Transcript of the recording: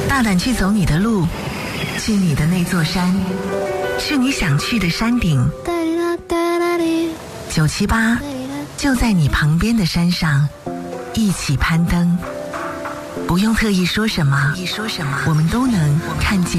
大胆去走你的路，去你的那座山，去你想去的山顶。978就在你旁边的山上，一起攀登。不用特意说什么，我们都能看见。